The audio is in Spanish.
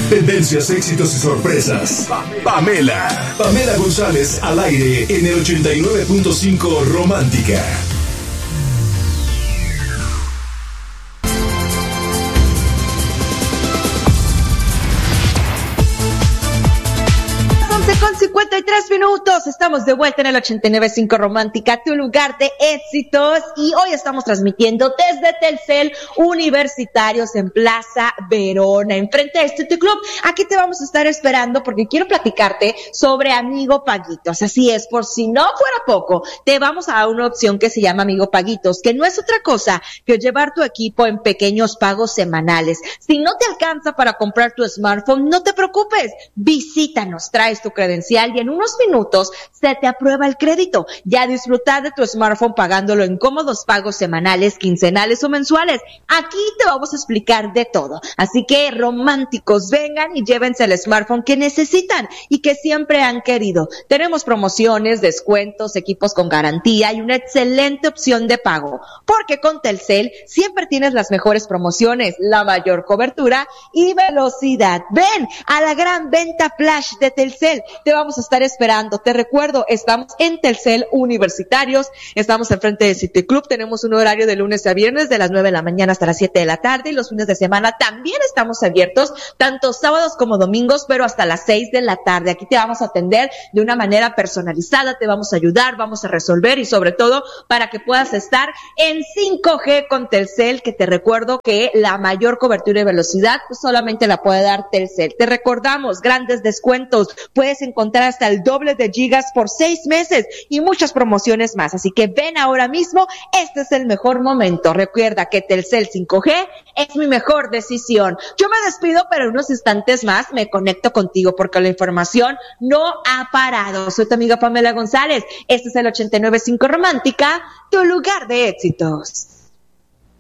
Tendencias, éxitos y sorpresas. Pamela González al aire en el 89.5 Romántica. Con 53 minutos, estamos de vuelta en el 89.5 Romántica, tu lugar de éxitos, y hoy estamos transmitiendo desde Telcel Universitarios en Plaza Verona, enfrente de City Club. Aquí te vamos a estar esperando porque quiero platicarte sobre Amigo Paguitos. Así es, por si no fuera poco, te vamos a dar una opción que se llama Amigo Paguitos, que no es otra cosa que llevar tu equipo en pequeños pagos semanales. Si no te alcanza para comprar tu smartphone, no te preocupes, visítanos, traes tu credencial y en unos minutos se te aprueba el crédito. Ya disfrutar de tu smartphone pagándolo en cómodos pagos semanales, quincenales o mensuales. Aquí te vamos a explicar de todo. Así que románticos, vengan y llévense el smartphone que necesitan y que siempre han querido. Tenemos promociones, descuentos, equipos con garantía y una excelente opción de pago. Porque con Telcel siempre tienes las mejores promociones, la mayor cobertura y velocidad. Ven a la gran venta flash de Telcel. Te vamos a estar esperando. Te recuerdo, estamos en Telcel Universitarios, estamos enfrente de City Club, tenemos un horario de lunes a viernes de las 9 de la mañana hasta las 7 de la tarde y los fines de semana también estamos abiertos, tanto sábados como domingos, pero hasta las 6 de la tarde. Aquí te vamos a atender de una manera personalizada, te vamos a ayudar, vamos a resolver y sobre todo para que puedas estar en 5G con Telcel, que te recuerdo que la mayor cobertura y velocidad pues solamente la puede dar Telcel. Te recordamos, grandes descuentos, puedes encontrar hasta el doble de gigas por 6 meses y muchas promociones más. Así que ven ahora mismo, este es el mejor momento. Recuerda que Telcel 5G es mi mejor decisión. Yo me despido, pero en unos instantes más me conecto contigo porque la información no ha parado. Soy tu amiga Pamela González. Este es el 89.5 Romántica, tu lugar de éxitos.